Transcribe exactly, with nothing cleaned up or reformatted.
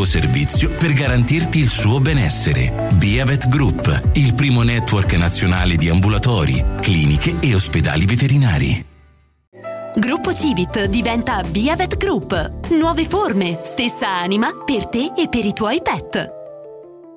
tuo servizio per garantirti il suo benessere. Biavet Group, il primo network nazionale di ambulatori, cliniche e ospedali veterinari. Gruppo Civit diventa Biavet Group. Nuove forme, stessa anima per te e per i tuoi pet.